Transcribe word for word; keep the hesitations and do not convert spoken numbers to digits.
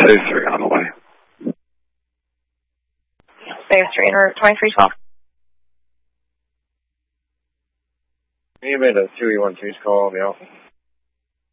Phase three on the way. Phase three, and twenty-three twelve. You made a two E one two's call on the office.